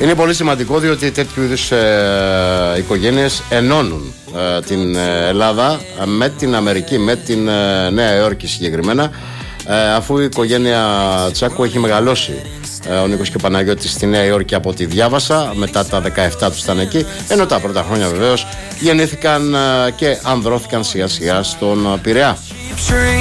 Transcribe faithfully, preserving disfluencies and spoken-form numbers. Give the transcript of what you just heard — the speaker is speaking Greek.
Είναι πολύ σημαντικό διότι τέτοιου είδους ε, οικογένειες ενώνουν ε, την Ελλάδα με την Αμερική, με την ε, Νέα Υόρκη συγκεκριμένα, ε, αφού η οικογένεια Τσάκου έχει μεγαλώσει. Ε, ο Νίκος και ο Παναγιώτης στη Νέα Υόρκη, από ό,τι διάβασα, μετά τα δεκαεπτά τους ήταν εκεί, ενώ τα πρώτα χρόνια βεβαίως γεννήθηκαν ε, και ανδρώθηκαν σιγά σιγά στον Πειραιά.